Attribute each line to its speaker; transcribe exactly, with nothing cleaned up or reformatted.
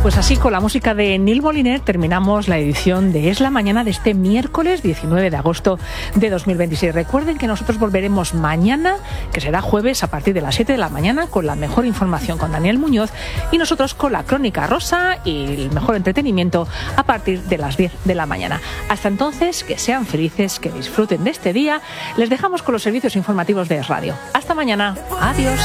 Speaker 1: Pues así, con la música de Neil Moliner, terminamos la edición de Es la Mañana de este miércoles diecinueve de agosto de dos mil veintiséis. Recuerden que nosotros volveremos mañana, que será jueves, a partir de las siete de la mañana, con la mejor información con Daniel Muñoz, y nosotros con la Crónica Rosa y el mejor entretenimiento a partir de las diez de la mañana. Hasta entonces, que sean felices, que disfruten de este día. Les dejamos con los servicios informativos de Es Radio. Hasta mañana. Adiós.